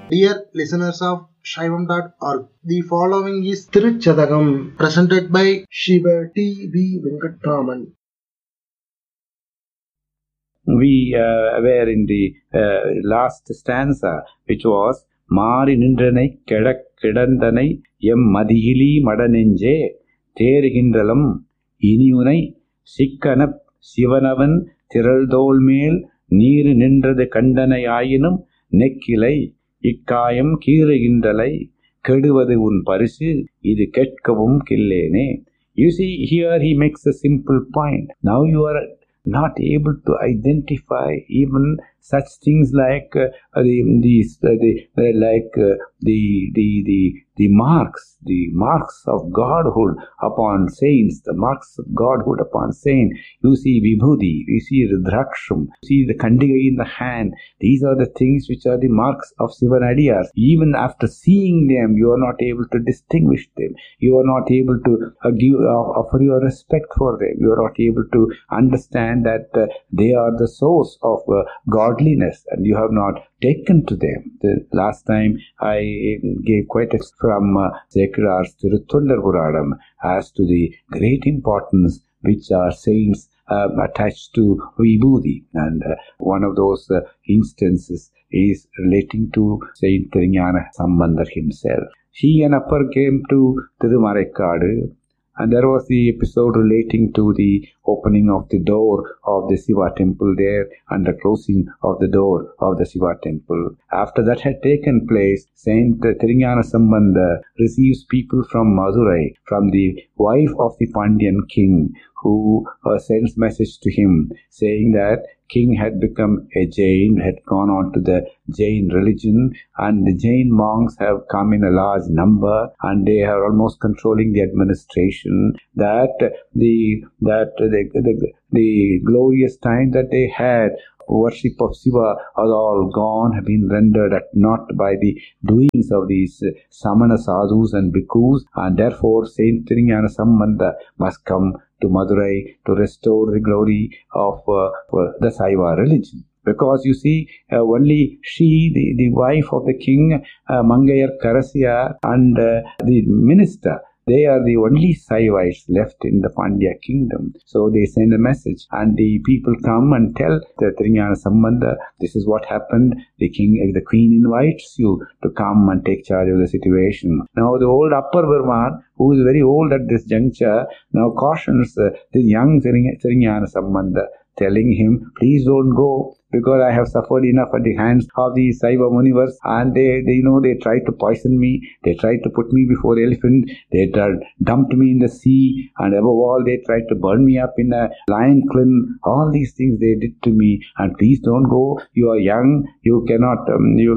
Dear listeners of Shaivam.org, the following is Tiruchadagam presented by Shiva T.V. Venkatraman. We were in the last stanza, which was Mari Nindranai Kedandhanai Em Madhili Madanenje Terhindralam Iniunai Sikkanap Sivanavan Tiraldolmel Neer Nindrathu Kandanai Ayinum Nekkilai Ikkayam Keerugindralai Keduvathu Un Parisu Idu Ketkavum Killene. You see, here he makes a simple point. Now you are not able to identify even such things like the marks of godhood upon saints, the marks of godhood upon saints. You see Vibhuti, you see Rudraksham, you see the Kandiga in the hand. These are the things which are the marks of Sivanadiyas. Even after seeing them, you are not able to distinguish them. You are not able to offer your respect for them. You are not able to understand that they are the source of godliness, and you have not taken to them. The last time I gave quite a from Sekarar's Tirutondar Puranam as to the great importance which our saints attached to Vibhuti, and one of those instances is relating to Saint Thirignana Sambandar himself. He and Appar came to Tirumalaikadu, and there was the episode relating to the opening of the door of the Siva temple there and the closing of the door of the Siva temple. After that had taken place, Saint Thirignana Sambandar receives people from Madurai, from the wife of the Pandyan king, who sends message to him saying that king had become a Jain, had gone on to the Jain religion, and the Jain monks have come in a large number, and they are almost controlling the administration. That the glorious time that they had, worship of Shiva are all gone, have been rendered at naught by the doings of these Samana sadhus and bhikkhus, and therefore Saint Thirignana Sambandar must come to Madurai to restore the glory of the Saiva religion. Because you see, only she, the wife of the king, Mangayar Karasya, and the minister, they are the only Saivites left in the Pandya kingdom. So they send a message, and the people come and tell the Thirignana Sambandar, this is what happened. The queen invites you to come and take charge of the situation. Now the old Appar Burman, who is very old at this juncture, now cautions the young Thirignana Sambandar, telling him, please don't go, because I have suffered enough at the hands of the Saiva Munivars, and they tried to poison me, they tried to put me before the elephant, they dumped me in the sea, and above all they tried to burn me up in a lion kiln. All these things they did to me, and please don't go. You are young, you cannot,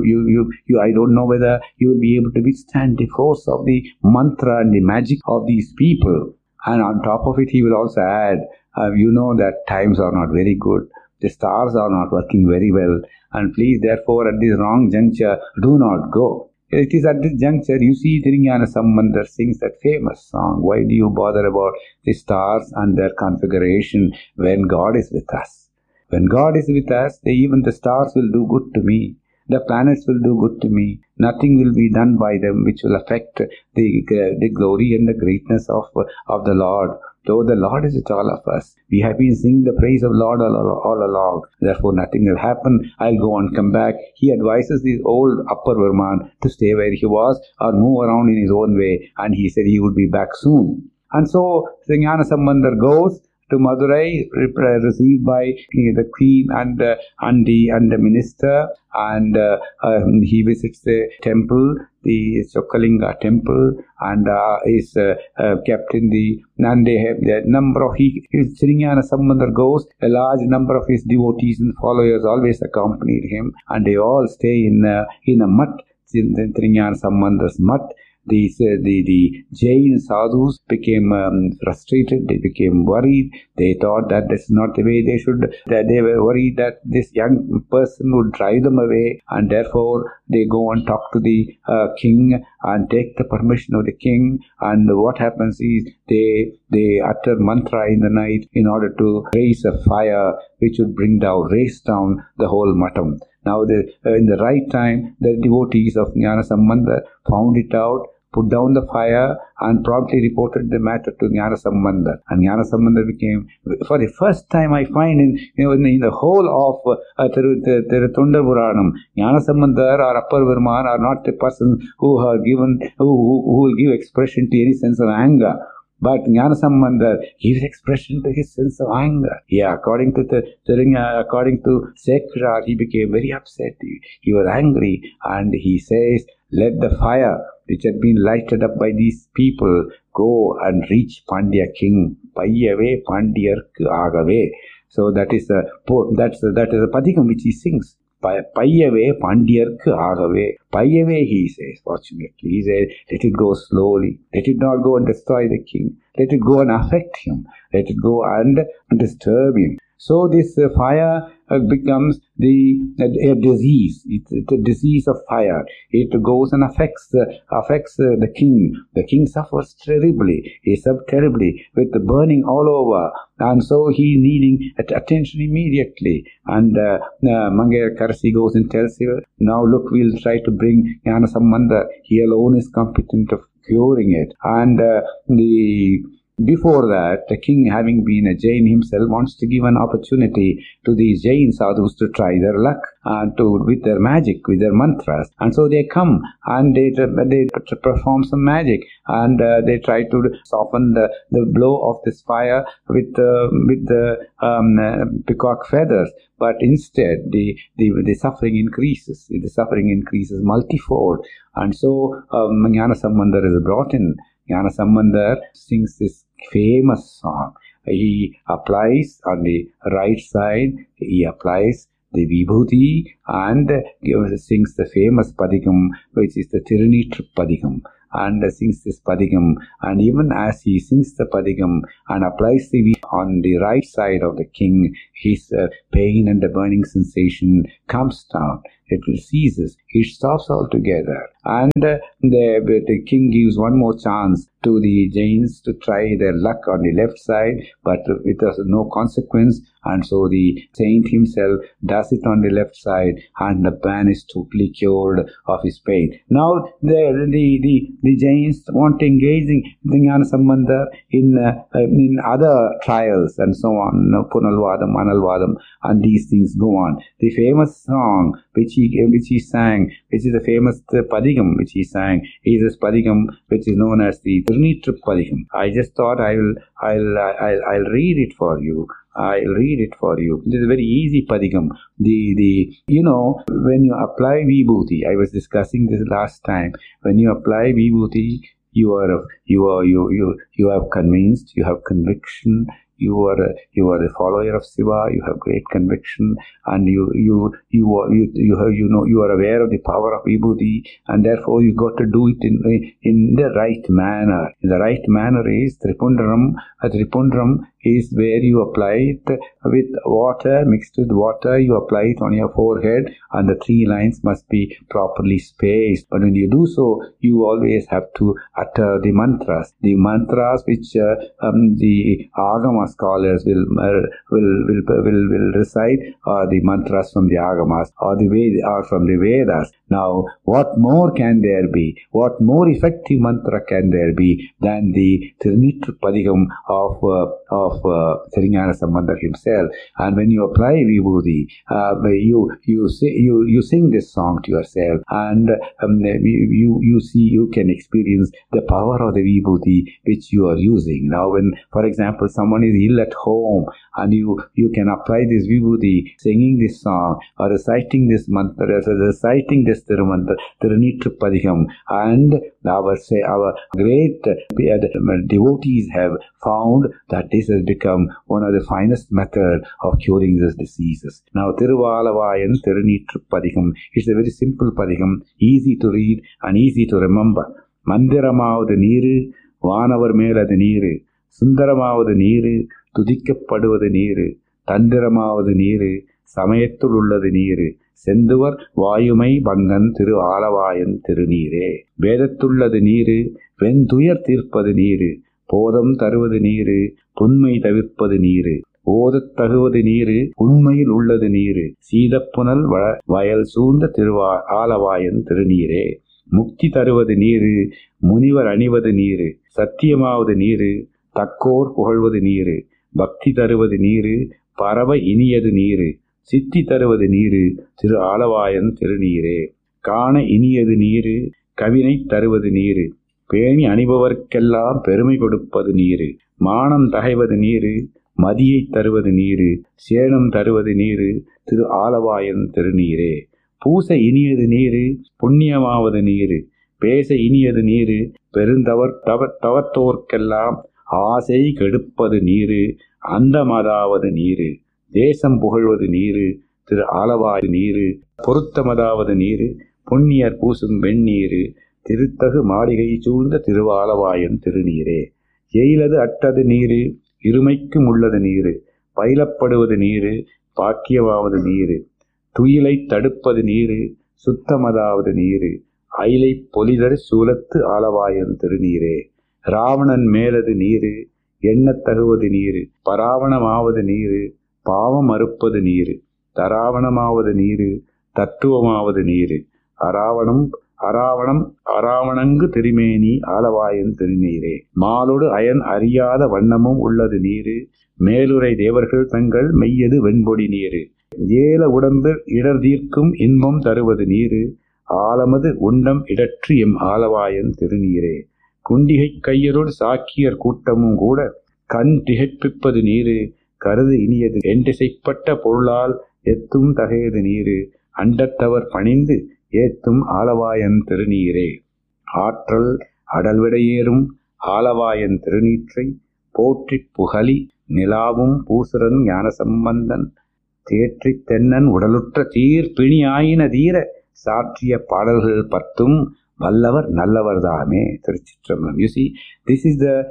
I don't know whether you will be able to withstand the force of the mantra and the magic of these people. And on top of it, he will also add, you know that times are not very good. The stars are not working very well, and please, therefore, at this wrong juncture, do not go. It is at this juncture, you see, Thirignana Sambandar sings that famous song, why do you bother about the stars and their configuration when God is with us? When God is with us, even the stars will do good to me. The planets will do good to me. Nothing will be done by them which will affect the glory and the greatness of the Lord. Though the Lord is with all of us, we have been singing the praise of Lord all along. Therefore, nothing will happen. I'll go and come back. He advises the old Appar Burman to stay where he was or move around in his own way. And he said he would be back soon. And so, Thirignana Sambandar goes to Madurai, received by the queen and the minister, and he visits the temple, the Chokkalinga temple, and is kept in the, and they have the number of, Thirignana Sambandar goes, a large number of his devotees and followers always accompanied him, and they all stay in a mutt, in Thirignana Sambandar's mutt. The Jain sadhus became frustrated, they became worried, they thought that this is not the way they should, that they were worried that this young person would drive them away, and therefore they go and talk to the king and take the permission of the king, and what happens is they utter mantra in the night in order to raise a fire which would raise down the whole mattam. Now, in the right time, the devotees of Jnanasambandha found it out, put down the fire, and promptly reported the matter to Jnanasambandha. And Jnanasambandha became, for the first time I find in the whole of Tirutondar Puranam, Jnanasambandha or Appar Virman are not the persons who will give expression to any sense of anger. But Jnanasambandha gives expression to his sense of anger. Yeah, according to Sekhar, he became very upset. He was angry, and he says, "Let the fire which had been lighted up by these people go and reach Pandya king. Payyave Pandyarku Agave." So that is a padikam which he sings. Payyave Pandyarku Agave. Payyave, he says, fortunately. He says, let it go slowly. Let it not go and destroy the king. Let it go and affect him. Let it go and disturb him. So this fire becomes a disease. It's a disease of fire. It goes and affects the king. The king suffers terribly. He suffers terribly with the burning all over. And so he needing attention immediately. And Mangair Karsi goes and tells him, now look, we'll try to bring Jnanasambandha. He alone is competent of curing it. And before that, the king, having been a Jain himself, wants to give an opportunity to these Jain sadhus to try their luck with their magic, with their mantras. And so they come and they perform some magic, and they try to soften the blow of this fire with the peacock feathers. But instead, the suffering increases. The suffering increases multifold. And so Jnanasambandha is brought in. Jnanasambandha sings this famous song. He applies on the right side, he applies the Vibhuti and sings the famous Padikam, which is the Tirunitru Padikam, and sings this Padikam. And even as he sings the Padikam and applies the Vibhuti on the right side of the king, his pain and the burning sensation comes down. It ceases. He stops altogether. And the king gives one more chance to the Jains to try their luck on the left side, but it has no consequence. And so the saint himself does it on the left side, and the man is totally cured of his pain. Now the Jains want to engage in Jnanasambandha in other trials and so on, Punalvadam, Analvadam, and these things go on. The famous song which he sang, which is the famous Padikam which he sang, is this Padikam which is known as the Tirunitru Padikam. I just thought I'll read it for you. I'll read it for you. It is a very easy Padikam. When you apply Vibhuti, I was discussing this last time. When you apply Vibhuti, you have convinced, you have conviction. You are a follower of Shiva. You have great conviction, and you are aware of the power of Vibhuti, and therefore you got to do it in the right manner. In the right manner is Tripundaram. Tripundaram is where you apply it with water, mixed with water. You apply it on your forehead, and the three lines must be properly spaced. But when you do so, you always have to utter the mantras. The mantras which the Agama scholars will recite are the mantras from the Agamas or from the Vedas. Now, what more can there be? What more effective mantra can there be than the Tirunitru Padikam of Sri Jnanasambandha himself? And when you apply Vibhuti, you sing this song to yourself, and you can experience the power of the Vibhuti which you are using. Now, when, for example, someone is ill at home, and you can apply this Vibhuti, singing this song or reciting this mantra, reciting this Tirunitru Padikam, and our great devotees have found that this has become one of the finest methods of curing these diseases. Now, Tiruvalavayan Tirunitru Padikam is a very simple Padikam, easy to read and easy to remember. Mandiramavadu Neeru, Vanavar Meladu Neeru, Sundaramavadu Neeru, Tudikkapaduvadu Neeru, Tandiramavadu Neeru, Samayathul Ulladu Neeru, Senduvar Vayumai Bangan Thiru Alavayan Tirunire, Vedathulladu Neeru, Venduyar Tirpadu Neeru, Podam Taruvadu Neeru, Punmai Tavirpadu Neeru, ஓதத் தகுவது நீரு, உண்மையில் உள்ளது நீரு, சீதப்புனல் வயல் சூழ்ந்த ஆலவாயன் திருநீரே. முக்தி தருவது நீரு, முனிவர் அணிவது நீரு, சத்தியமாவது நீரு, தக்கோர் புகழ்வது நீரு, பக்தி தருவது நீரு, பரவ இனியது நீரு, சித்தி தருவது நீரு, திரு ஆலவாயன் திருநீரே. காண இனியது நீரு, கவினை தருவது நீரு, பேணி அணிபவர்க்கெல்லாம் பெருமை கொடுப்பது நீரு, மானம் தகைவது நீரு, மதியை தருவது நீரு, சேனம் தருவது நீரு, திரு ஆலவாயன் திருநீரே. பூச இனியது நீரு, புண்ணியமாவது நீரு, பேச இனியது நீரு, தவத்தோர்க்கெல்லாம் ஆசை கெடுப்பது நீரு, அந்தமதாவது நீரு, தேசம் புகழ்வது நீரு, திரு ஆலவாய் நீரு, பொருத்தமதாவது நீரு, புண்ணியர் பூசும் வெண்ணீரு, திருத்தகு மாளிகை சூழ்ந்த திருவாலவாயன் திருநீரே. எயிலது அட்டது நீரு, இருமைக்கும் உள்ளது நீரு, பயிலப்படுவது நீரு, பாக்கியமாவது நீரு, துயிலை தடுப்பது நீரு, சுத்தமதாவது நீரு, அயிலை பொலிதர் சூலத்து ஆலவாயன் திருநீரே. ராவணன் மேலது நீரு, எண்ணத் தகுவது நீரு, பராவணமாவது நீரு, பாவம் அறுப்பது நீரு, தராவணமாவது நீரு, தத்துவமாவது நீரு, அராவணங்கு திருமேனி ஆலவாயன் திருநீரே. மாலோடு அயன் அறியாத வண்ணமும் உள்ளது நீரு, மேலுரை தேவர்கள் தங்கள் மெய்யது வெண்பொடி நீரு, ஏல உடம்பில் இடர் தீர்க்கும் இன்பம் தருவது நீரு, ஆலமது உண்டம் இடற்று எம் ஆலவாயன் திருநீரே. குண்டிகை கையரோடு சாக்கியர் கூட்டமும் கூட கண் திகைப்பிப்பது நீரு, கருது இனியது என்றிசைப்பட்ட பொருளால் எத்தும் தகையது நீரு, அண்டத்தவர் பணிந்து ஏத்தும் ஆலவாயன் திருநீரே. ஆற்றல் அடல்விடையேறும் ஆலவாயன் திருநீற்றை போற்றி புகழி நிலாவும் பூசுரன் ஞான சம்பந்தன் தேற்றி தென்னன் உடலுற்ற தீர் பிணியாயின தீர சாற்றிய பாடல்கள் பத்தும் வல்லவர் நல்லவர் தாமே. திருச்சிற்றம்பலம். You see, this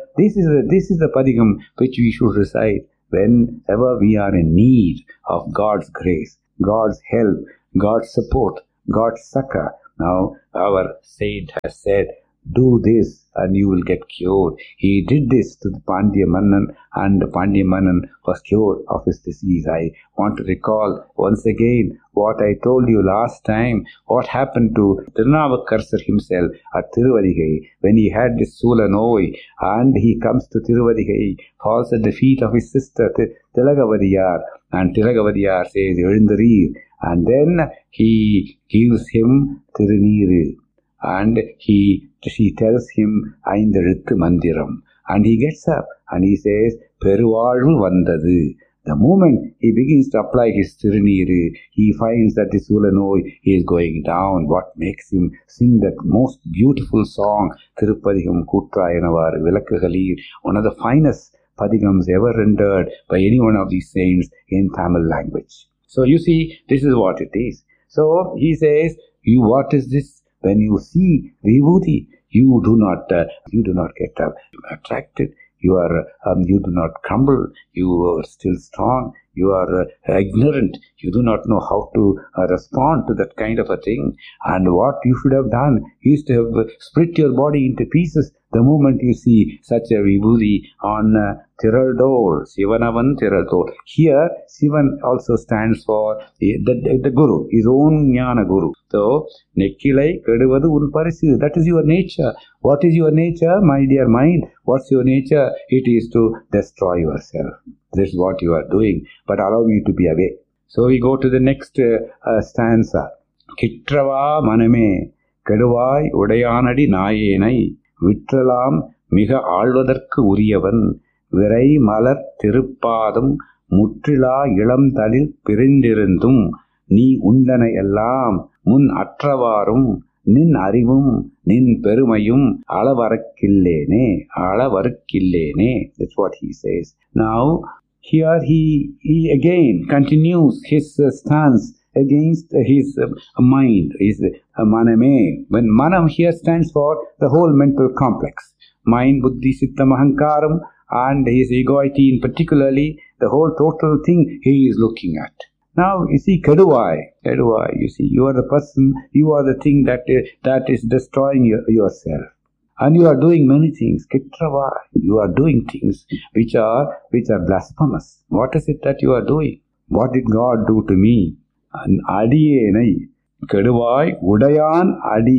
is the padigam which we should recite whenever we are in need of God's grace, God's help, God's support, God's succor. Now our saint has said, do this and you will get cured. He did this to the Pandya Mannan and the Pandya Mannan was cured of his disease. I want to recall once again what I told you last time, what happened to Tirunavukkarasar himself at Tiruvadigai when he had this Sula Noi, and he comes to Tiruvadigai, falls at the feet of his sister Tilagavadiyar, and Tilagavadiyar says, Ezhundareer, and then he gives him Tiruneeru, and she tells him Aindezhuthu Mandiram, and he gets up and he says Peruvalvu Vandadu. The moment he begins to apply his Tiruneeru, he finds that the Sulanoi is going down. What makes him sing that most beautiful song, Tirupadigam Kutrayanavaar Vilakkugalir, one of the finest padigams ever rendered by any one of these saints in Tamil language. So you see, this is what it is. So he says, what is this? When you see Vibhuti, you do not get attracted. You do not crumble. You are still strong. You are ignorant. You do not know how to respond to that kind of a thing. And what you should have done is to have split your body into pieces the moment you see such a vibhuti on Tiraldol, Sivanavan Tiraldol. Here, Sivan also stands for the Guru, his own Jnana Guru. So, Nekkilai Keduvadu Unparisu, that is your nature. What is your nature, my dear mind? What's your nature? It is to destroy yourself. This is what you are doing. But allow me to be away. So, we go to the next stanza. Kitrava maname, Keduvai Udayanadi Nayenai, விற்றலாம் மிக ஆழ்வதற்கு உரியவன், விரை மலர் திருப்பாதம் முற்றிலா இளம் தளிர் பிரிந்திருந்தும், நீ உண்டன எல்லாம் முன் அற்றவாறும், நின் அறிவும் நின் பெருமையும் அளவறுக்கில்லேனே. That's what he says. Now here he again continues his stance against his mind, his maname. When manam here stands for the whole mental complex, mind, buddhi, sittam, ahankaram, and his egoity in particularly, the whole total thing he is looking at. Now you see, Keduvai, you see, you are the person, you are the thing that is destroying yourself. And you are doing many things. Kitrava, you are doing things which are blasphemous. What is it that you are doing? What did God do to me? And adiyenai, keduvai, udayan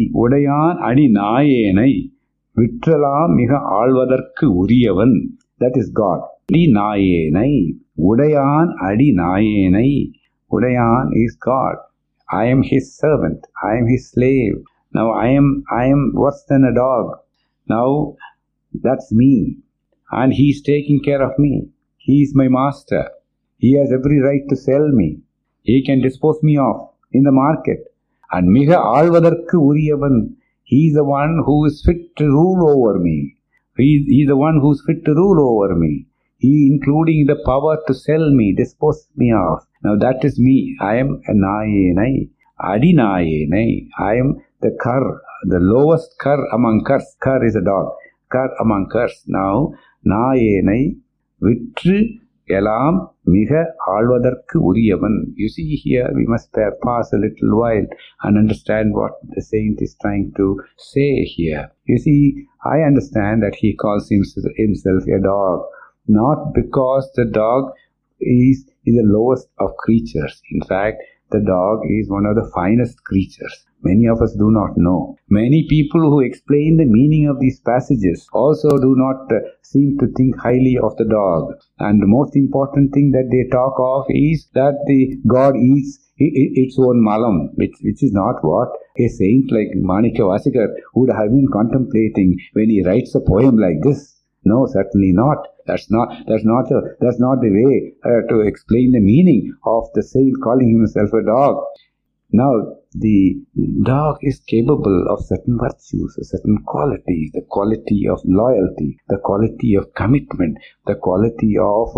adi nayenai, vitralam miga alvadarku uriyavan. That is God. Adi nayenai, udayan adi nayenai. Udayan is God. I am his servant. I am his slave. Now I am worse than a dog. Now that's me. And he is taking care of me. He is my master. He has every right to sell me. He can dispose me off in the market. And miga alvadarku uriyavan. He is the one who is fit to rule over me. He is the one who is fit to rule over me. He including the power to sell me, dispose me off. Now that is me. I am a nayenai. Adi nayenai. I am the cur, the lowest cur among curs. Cur is a dog. Cur among curs. Now, nayenai vitru elam miga alvadarku uriyavan. You see here, we must pass a little while and understand what the saint is trying to say here. You see, I understand that he calls himself a dog, not because the dog is the lowest of creatures. In fact, the dog is one of the finest creatures. Many of us do not know. Many people who explain the meaning of these passages also do not seem to think highly of the dog. And the most important thing that they talk of is that the God eats its own malam, which is not what a saint like Manikya Vasikar would have been contemplating when he writes a poem like this. No, certainly not. That's not the way to explain the meaning of the saint calling himself a dog. Now, the dog is capable of certain virtues, certain qualities, the quality of loyalty, the quality of commitment, the quality of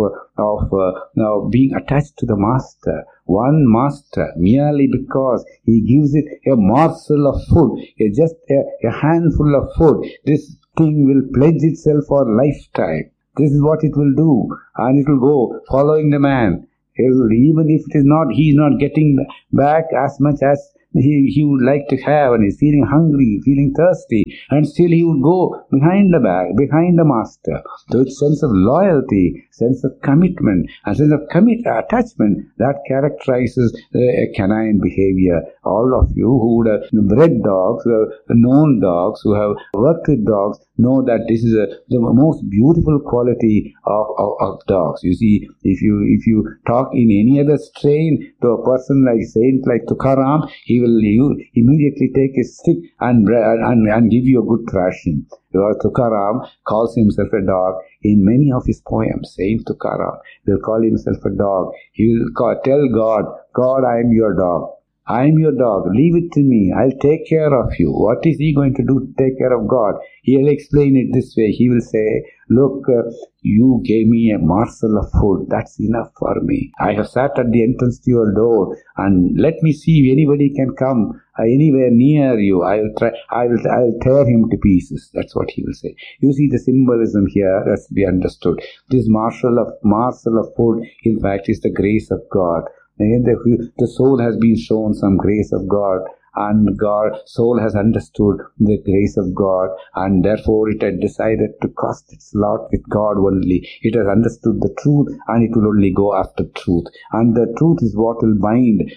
being attached to the master. One master, merely because he gives it a morsel of food, just a handful of food, this thing will pledge itself for a lifetime. This is what it will do, and it will go following the man. Even if he is not getting back as much as he would like to have, and he's feeling hungry, feeling thirsty, and still he would go behind the master. So it's sense of loyalty, sense of commitment, and sense of attachment that characterizes a canine behavior. All of you who would have bred dogs, who have known dogs, who have worked with dogs, know that this is the most beautiful quality of dogs. You see, if you talk in any other strain to a person like Saint like Tukaram, he will immediately take a stick and give you a good thrashing. Tukaram calls himself a dog in many of his poems. Saint Tukaram will call himself a dog. He will tell God, I am your dog. I am your dog. Leave it to me. I'll take care of you. What is he going to do to take care of God? He'll explain it this way. He will say, look, you gave me a morsel of food. That's enough for me. I have sat at the entrance to your door, and let me see if anybody can come anywhere near you. I'll tear him to pieces. That's what he will say. You see the symbolism here has to be understood. This morsel of food, in fact, is the grace of God. The soul has been shown some grace of God, and soul has understood the grace of God, and therefore it had decided to cast its lot with God only. It has understood the truth, and it will only go after truth. And the truth is what will bind,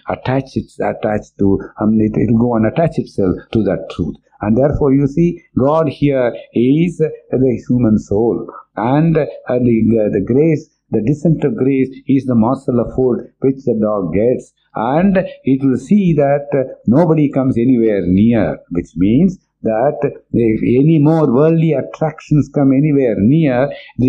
it will go and attach itself to that truth. And therefore, you see, God here is the human soul, and the grace. The descent of grace is the morsel of food which the dog gets, and it will see that nobody comes anywhere near, which means that if any more worldly attractions come anywhere near,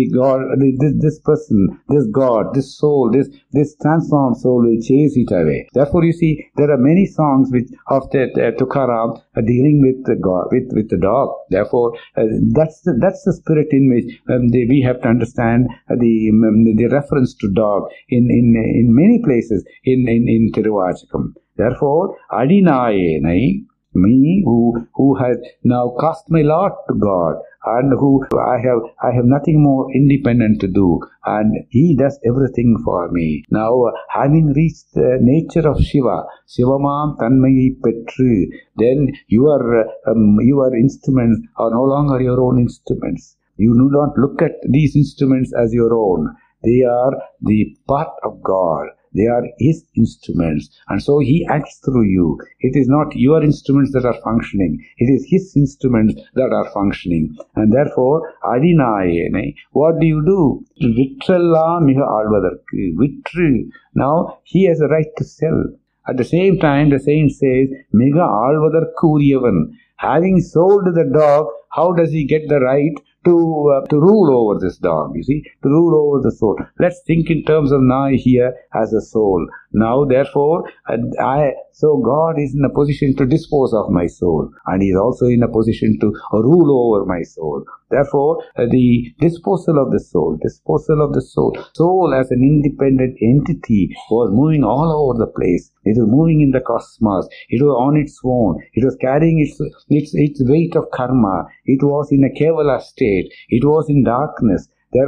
this person, this God, this soul, this transformed soul will chase it away. Therefore, you see, there are many songs of Tukaram dealing with God, with the dog. Therefore, that's the spirit in which we have to understand the reference to dog in many places in Tiruvachakam. Therefore, Adinayenai, me who has now cast my lot to God, and who I have nothing more independent to do, and he does everything for me. Now, having reached the nature of Shiva, Shivamam Tanmayi Petru, then your instruments are no longer your own instruments. You do not look at these instruments as your own. They are the part of God. They are His instruments, and so He acts through you. It is not your instruments that are functioning. It is His instruments that are functioning. And therefore, Adinayene, what do you do? Vitralla miga alvadarku. Vitru. Now, He has a right to sell. At the same time, the saint says, miga alvadarku uriyavan. Having sold the dog, how does he get the right to rule over this dog, you see, to rule over the soul? Let's think in terms of now here as a soul. Now, therefore, so God is in a position to dispose of my soul, and He is also in a position to rule over my soul. Therefore, the disposal of the soul as an independent entity was moving all over the place. It was moving in the cosmos. It was on its own. It was carrying its weight of karma. It was in a Kevala state. It was in darkness. It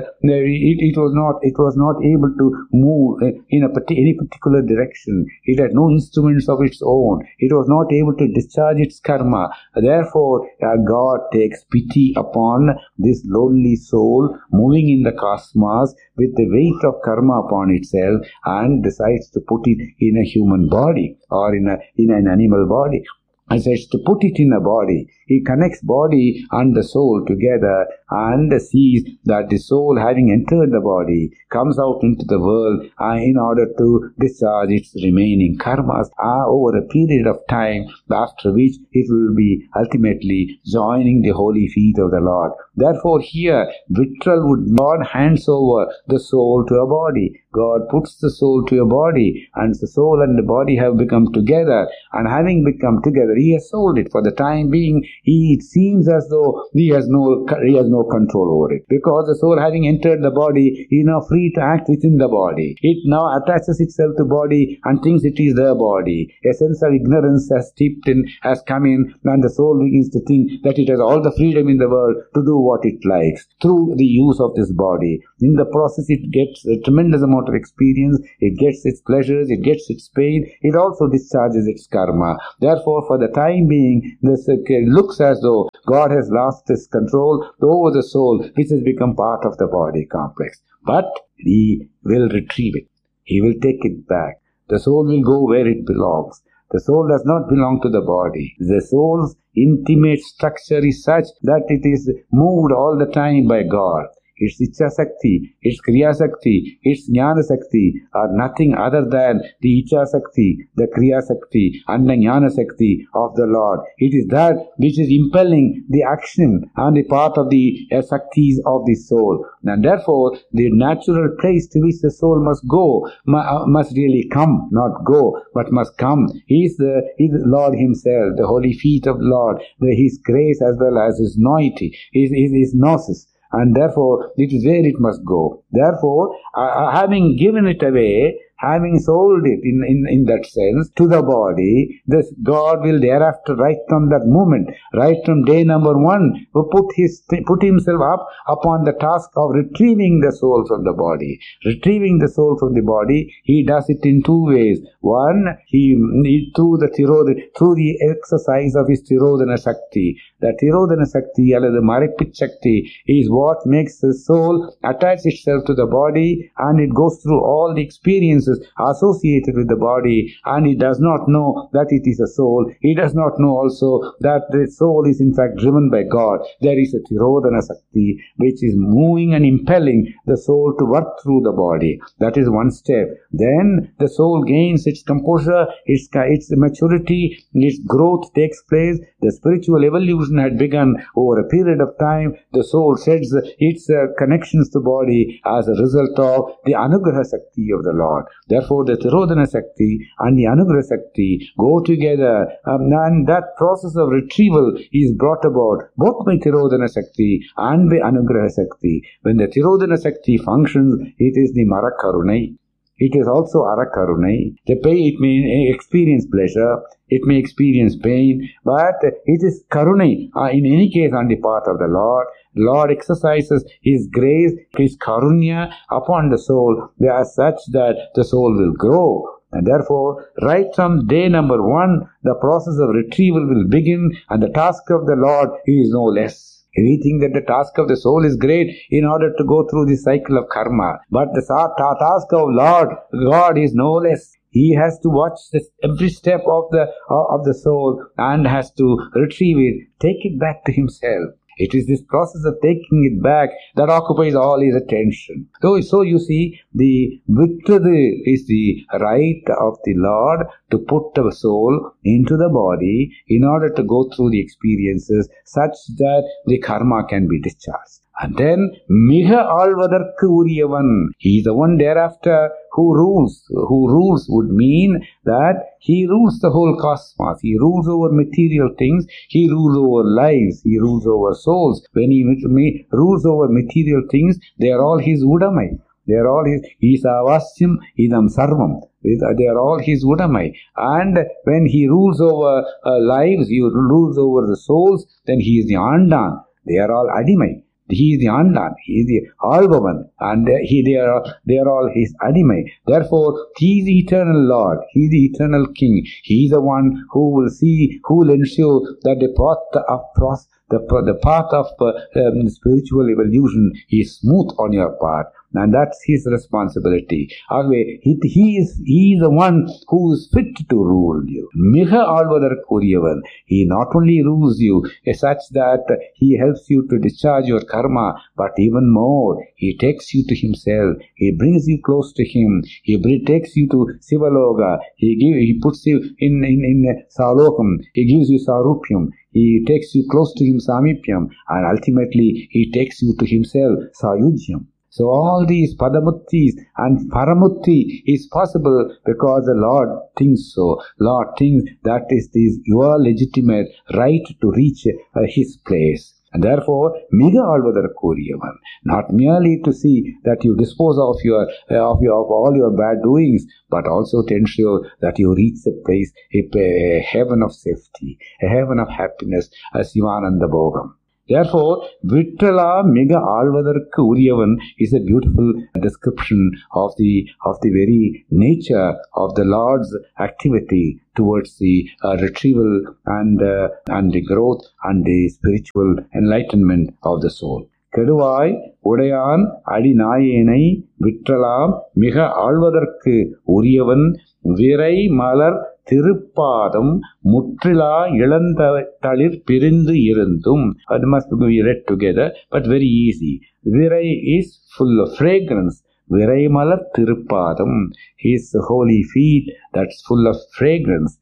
was not able to move in any particular direction. It had no instruments of its own. It was not able to discharge its karma. Therefore, God takes pity upon this lonely soul moving in the cosmos with the weight of karma upon itself, and decides to put it in a human body or in an animal body. And says to put it in a body. He connects body and the soul together and sees that the soul, having entered the body, comes out into the world in order to discharge its remaining karmas over a period of time, after which it will be ultimately joining the holy feet of the Lord. Therefore, here, Vitral would God hands over the soul to a body. God puts the soul to a body, and the soul and the body have become together, and having become together, He has sold it. For the time being, it seems as though he has no control over it, because the soul, having entered the body, is now free to act within the body. It now attaches itself to body and thinks it is the body. A sense of ignorance has come in, and the soul begins to think that it has all the freedom in the world to do what it likes through the use of this body. In the process, it gets a tremendous amount of experience. It gets its pleasures, it gets its pain. It also discharges its karma. Therefore, for the time being, this looks as though God has lost his control over the soul, which has become part of the body complex. But He will retrieve it. He will take it back. The soul will go where it belongs. The soul does not belong to the body. The soul's intimate structure is such that it is moved all the time by God. Its Ichcha Sakti, its Kriya Sakti, its Jnana Sakti are nothing other than the Ichcha Sakti, the Kriya Sakti and the Jnana Sakti of the Lord. It is that which is impelling the action and the part of the Saktis of the soul. And therefore, the natural place to which the soul must go, must really come, not go, but must come. He is the Lord Himself, the holy feet of the Lord, His grace as well as His noity, His gnosis. And therefore, it is where it must go. Therefore, having given it away, having sold it in that sense to the body, this God will thereafter, right from that moment, right from day number 1, put Himself up upon the task of retrieving the soul from the body. Retrieving the soul from the body, He does it in 2 ways. One, through the exercise of His Tirodhana Shakti. The Tirodhana Shakti, or the Maripit Shakti, is what makes the soul attach itself to the body, and it goes through all the experiences associated with the body, and it does not know that it is a soul. It does not know also that the soul is in fact driven by God. There is a Tirodhana Shakti which is moving and impelling the soul to work through the body. That is one step. Then the soul gains its composure, its maturity, its growth takes place. The spiritual evolution had begun over a period of time. The soul sheds its connections to body as a result of the Anugraha Shakti of the Lord. Therefore, the Tirodhana Shakti and the Anugraha Shakti go together, and that process of retrieval is brought about both by Tirodhana Shakti and by Anugraha Shakti. When the Tirodhana Shakti functions, it is the Marakarunai. It is also arakarunai. It may experience pleasure, it may experience pain, but it is karunai in any case on the part of the Lord. Lord exercises His grace, His karunya upon the soul, as such that the soul will grow. And therefore, right from day number 1, the process of retrieval will begin, and the task of the Lord is no less. We think that the task of the soul is great in order to go through the cycle of karma. But the task of Lord God is no less. He has to watch every step of the soul and has to retrieve it, take it back to Himself. It is this process of taking it back that occupies all his attention. So you see, the victory is the right of the Lord to put the soul into the body in order to go through the experiences such that the karma can be discharged. And then, miga alvadarku uriyavan. He is the one thereafter who rules. Who rules would mean that he rules the whole cosmos. He rules over material things. He rules over lives. He rules over souls. When he rules over material things, they are all his udamai. They are all his. Isavasyam idam sarvam. They are all his udamai. And when he rules over lives, he rules over the souls, then he is the andan. They are all adimai. He is the Andan, he is the Alvavan, and they are all his Adimai. Therefore, he is the eternal Lord, he is the eternal King. He is the one who will ensure that the path of spiritual evolution is smooth on your part. And that's his responsibility. He is the one who is fit to rule you. Miga alvadarkuriyavan. He not only rules you such that he helps you to discharge your karma, but even more, he takes you to himself. He brings you close to him. He takes you to Sivaloga. He puts you in Salokam. He gives you Sarupyam. He takes you close to him, Samipyam. And ultimately, he takes you to himself, Sayujyam. So all these Padamuttis and Paramutti is possible because the Lord thinks so. Lord thinks that is your legitimate right to reach His place. And therefore, miga alvadarkuriyavan, not merely to see that you dispose of all your bad doings, but also to ensure that you reach the place, a heaven of safety, a heaven of happiness, a Sivananda Bhogam. Therefore, Vittala miga alvadarku uriyavan is a beautiful description of the very nature of the Lord's activity towards the retrieval and the growth and the spiritual enlightenment of the soul. Keduvai udayan adinayenai vittalam miga alvadarku uriyavan virai malar Tiruppadam Mutrila Ilanthalir Pirindu Irundum. It must be read together, but very easy. Virai is full of fragrance. Virai Malar Tiruppadam. His holy feet, that's full of fragrance.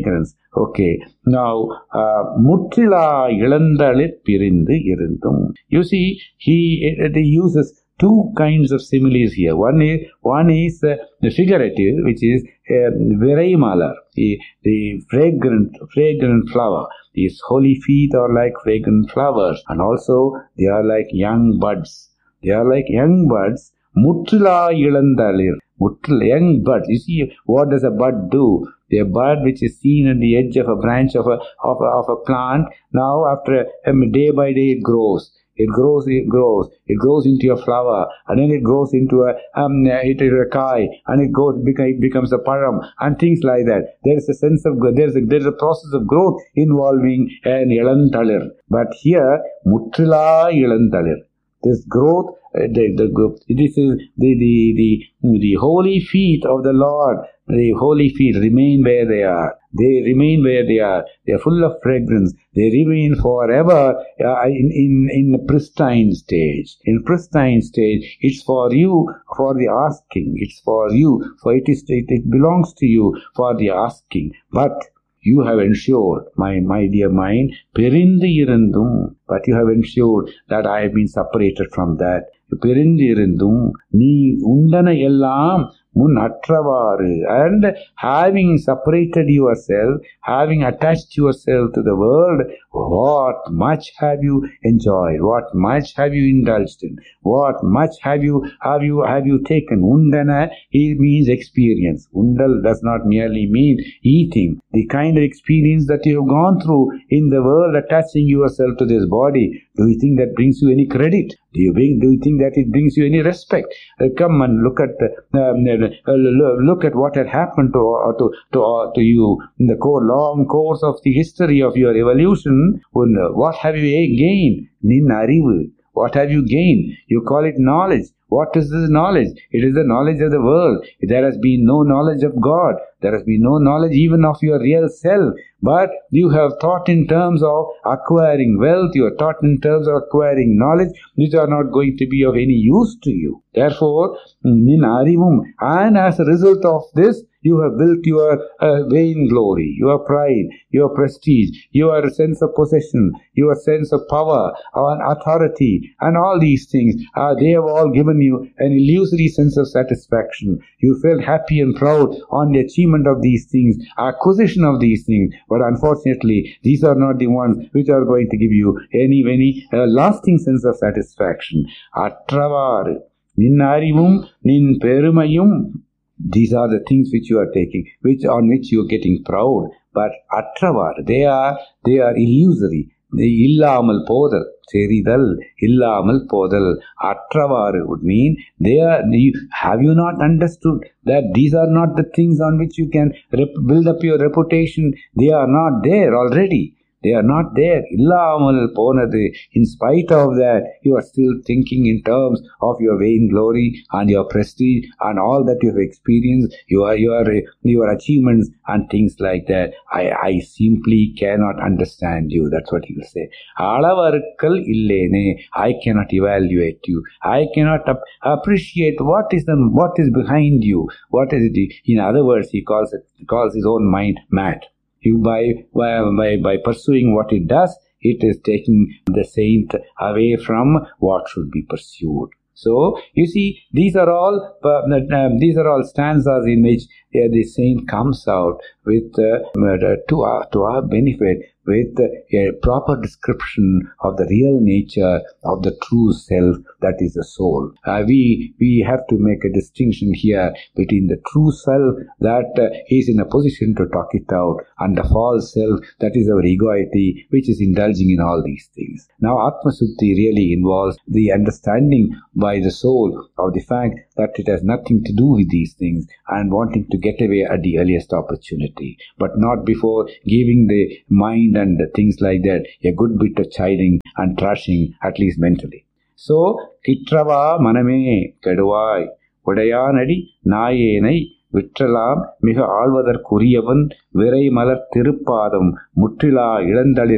Okay. Now, Mutrila Ilanthalir Pirindu Irundum. You see, he uses two kinds of similes here. One is the figurative, which is Virai Malar, the fragrant flower. These holy feet are like fragrant flowers, and also they are like young buds. Mutrila Ilandalir. Young buds. You see, what does a bud do? The bud which is seen at the edge of a branch of a plant, now after day by day it grows. It grows into a flower, and then it grows into a kai, and it becomes a param, and things like that. There is a sense of there is a process of growth involving an Ilantalir. But here, Mutrila Ilantalir. This growth, this is the holy feet of the Lord. The holy feet remain where they are. They are full of fragrance. They remain forever in a pristine stage. In pristine stage, it's for you for the asking. It's for you, for it belongs to you for the asking. But you have ensured, my dear mind, Pirindu Irundum, but you have ensured that I have been separated from that. Pirindu Irundum, நீ உண்டன எல்லாம் mun atravaru. And having separated yourself, having attached yourself to the world, what much have you enjoyed? What much have you indulged in? What much have you taken? Undana, it means experience. Undal does not merely mean eating. The kind of experience that you have gone through in the world, attaching yourself to this body, do you think that brings you any credit? Do you think that it brings you any respect? Come and look at what had happened to you in the long course of the history of your evolution. What have you gained? Nin arivu. What have you gained? You call it knowledge. What is this knowledge? It is the knowledge of the world. There has been no knowledge of God. There has been no knowledge even of your real self. But you have thought in terms of acquiring wealth. You have thought in terms of acquiring knowledge which are not going to be of any use to you. Therefore, nin arivum. And as a result of this, you have built your vain glory, your pride, your prestige, your sense of possession, your sense of power and authority, and all these things. They have all given you an illusory sense of satisfaction. You felt happy and proud on the achievement of these things, acquisition of these things. But unfortunately, these are not the ones which are going to give you any lasting sense of satisfaction. Atravaru, nin arivum, nin perumayum. These are the things which you are taking, on which you are getting proud. But atravar, they are illusory. Illamal podal, seridal, illamal podal. Atravar would mean have you not understood that these are not the things on which you can build up your reputation? They are not there already. They are not there. Illamal ponadu. In spite of that, you are still thinking in terms of your vain glory and your prestige and all that you have experienced, your achievements and things like that. I simply cannot understand you. That's what he will say. Alavarkkal illene. I cannot evaluate you. I cannot appreciate what is behind you. What is it? In other words, he calls his own mind mad. By pursuing what it does, it is taking the saint away from what should be pursued. So, you see, these are all stanzas in which the saint comes out with to our benefit, with a proper description of the real nature of the true self, that is the soul. We have to make a distinction here between the true self that is in a position to talk it out, and the false self, that is our egoity, which is indulging in all these things. Now, Atma Suddhi really involves the understanding by the soul of the fact that it has nothing to do with these things and wanting to get away at the earliest opportunity, but not before giving the mind and things like that a good bit of chiding and thrashing, at least mentally. So, kitrava maname keduvai udayanadi nayenai விற்றலாம் மிக ஆழ்வதற்குரியவன் விரை மலர் திருப்பாதம் முற்றிலா இளந்தளிர்